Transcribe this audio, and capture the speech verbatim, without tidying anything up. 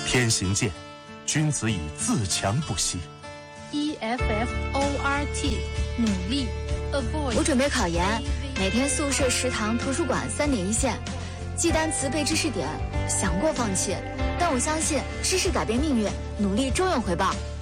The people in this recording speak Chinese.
天行健，君子以自强不息。 E F F O R T 努力 avoid。 我准备考研，每天宿舍、食堂、图书馆三点一线，记单词、背知识点。想过放弃，但我相信知识改变命运，努力终有回报。